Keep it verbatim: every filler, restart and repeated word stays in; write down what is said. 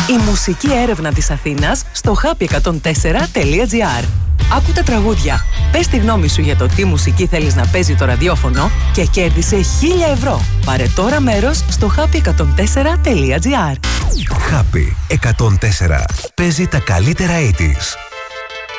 Η μουσική έρευνα της Αθήνας στο happy εκατόν τέσσερα τελεία τζι άρ. Άκου τα τραγούδια. Πες τη γνώμη σου για το τι μουσική θέλεις να παίζει το ραδιόφωνο και κέρδισε χίλια ευρώ. Πάρε τώρα μέρος στο happy εκατόν τέσσερα τελεία τζι άρ. Happy εκατόν τέσσερα. Παίζει τα καλύτερα ογδόντα.